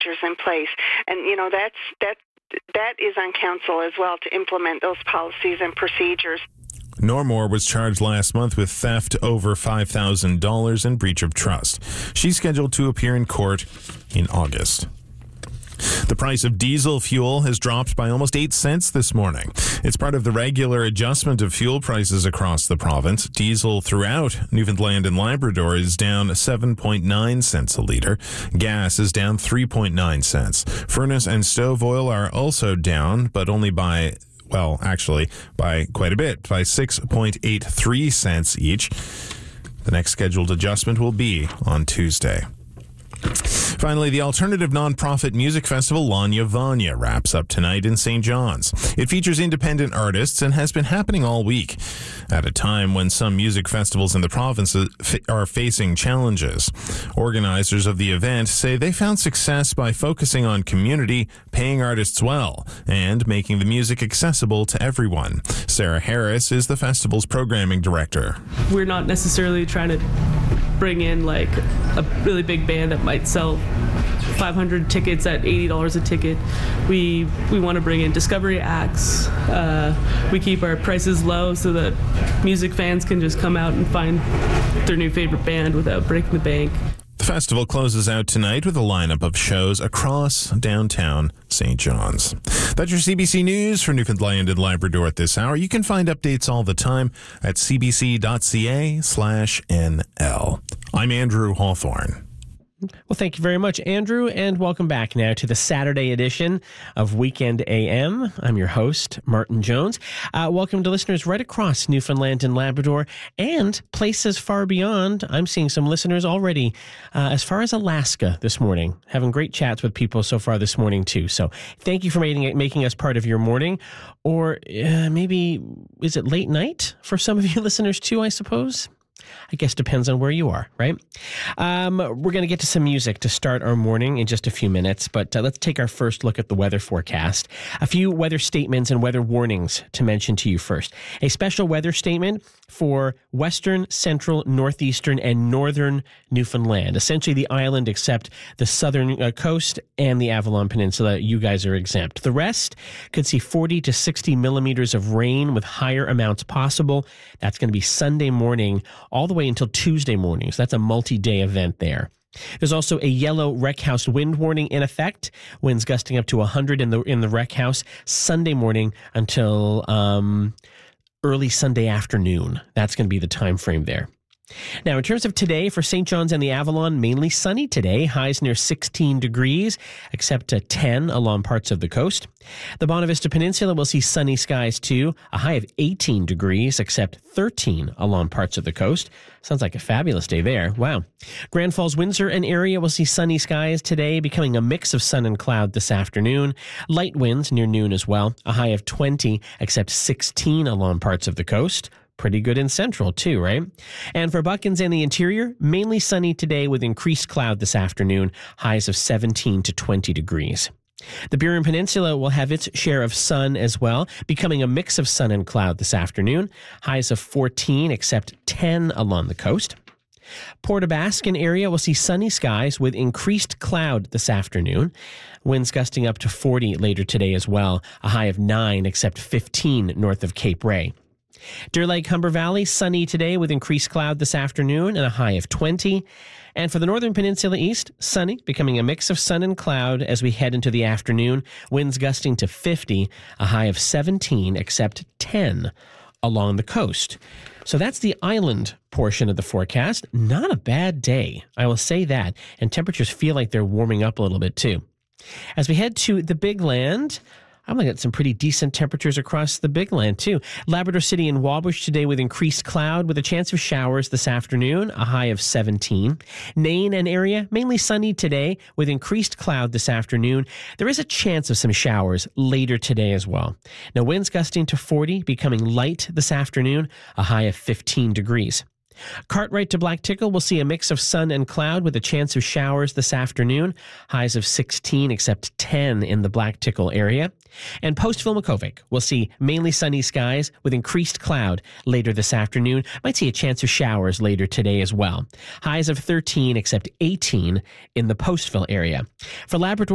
procedures in place. And, that is on council as well to implement those policies and procedures. Normore was charged last month with theft over $5,000 and breach of trust. She's scheduled to appear in court in August. The price of diesel fuel has dropped by almost 8 cents this morning. It's part of the regular adjustment of fuel prices across the province. Diesel throughout Newfoundland and Labrador is down 7.9 cents a litre. Gas is down 3.9 cents. Furnace and stove oil are also down, but only by quite a bit, by 6.83 cents each. The next scheduled adjustment will be on Tuesday. Finally, the alternative nonprofit music festival Lanya Vanya wraps up tonight in St. John's. It features independent artists and has been happening all week at a time when some music festivals in the province are facing challenges. Organizers of the event say they found success by focusing on community, paying artists well, and making the music accessible to everyone. Sarah Harris is the festival's programming director. We're not necessarily trying to bring in like a really big band that might sell 500 tickets at $80 a ticket. We want to bring in discovery acts. We keep our prices low so that music fans can just come out and find their new favorite band without breaking the bank. The festival closes out tonight with a lineup of shows across downtown St. John's. That's your CBC News for Newfoundland and Labrador at this hour. You can find updates all the time at cbc.ca/NL. I'm Andrew Hawthorne. Well, thank you very much, Andrew, and welcome back now to the Saturday edition of Weekend AM. I'm your host, Martin Jones. Welcome to listeners right across Newfoundland and Labrador and places far beyond. I'm seeing some listeners already as far as Alaska this morning, having great chats with people so far this morning, too. So thank you for making us part of your morning, or maybe is it late night for some of you listeners, too, I suppose? I guess depends on where you are, right? We're going to get to some music to start our morning in just a few minutes, but let's take our first look at the weather forecast. A few weather statements and weather warnings to mention to you first. A special weather statement for western, central, northeastern, and northern Newfoundland. Essentially the island except the southern coast and the Avalon Peninsula. You guys are exempt. The rest could see 40 to 60 millimeters of rain with higher amounts possible. That's going to be Sunday morning all the way until Tuesday morning. So that's a multi-day event there. There's also a yellow wreck house wind warning in effect. Winds gusting up to 100 in the wreck house Sunday morning until early Sunday afternoon. That's going to be the time frame there. Now, in terms of today, for St. John's and the Avalon, mainly sunny today. Highs near 16 degrees, except 10 along parts of the coast. The Bonavista Peninsula will see sunny skies, too. A high of 18 degrees, except 13 along parts of the coast. Sounds like a fabulous day there. Wow. Grand Falls, Windsor, and area will see sunny skies today, becoming a mix of sun and cloud this afternoon. Light winds near noon as well. A high of 20, except 16 along parts of the coast. Pretty good in central, too, right? And for Buckens and the interior, mainly sunny today with increased cloud this afternoon, highs of 17 to 20 degrees. The Burin Peninsula will have its share of sun as well, becoming a mix of sun and cloud this afternoon, highs of 14 except 10 along the coast. Port aux Basques area will see sunny skies with increased cloud this afternoon. Winds gusting up to 40 later today as well, a high of 9 except 15 north of Cape Ray. Deer Lake, Humber Valley, sunny today with increased cloud this afternoon and a high of 20. And for the Northern Peninsula East, sunny, becoming a mix of sun and cloud as we head into the afternoon. Winds gusting to 50, a high of 17 except 10 along the coast. So that's the island portion of the forecast. Not a bad day, I will say that. And temperatures feel like they're warming up a little bit too. As we head to the Big Land, I'm going to get some pretty decent temperatures across the Big Land, too. Labrador City and Wabush today with increased cloud with a chance of showers this afternoon, a high of 17. Nain and area, mainly sunny today with increased cloud this afternoon. There is a chance of some showers later today as well. Now, winds gusting to 40, becoming light this afternoon, a high of 15 degrees. Cartwright to Black Tickle will see a mix of sun and cloud with a chance of showers this afternoon. Highs of 16 except 10 in the Black Tickle area. And Postville Makovic will see mainly sunny skies with increased cloud later this afternoon. Might see a chance of showers later today as well. Highs of 13 except 18 in the Postville area. For Labrador